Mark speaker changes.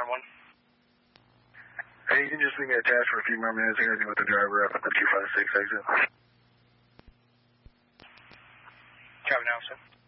Speaker 1: 9-1.
Speaker 2: Hey, you can just leave me attached for a few more minutes. I gotta be with the driver up at the 256 exit.
Speaker 1: Copy now, sir.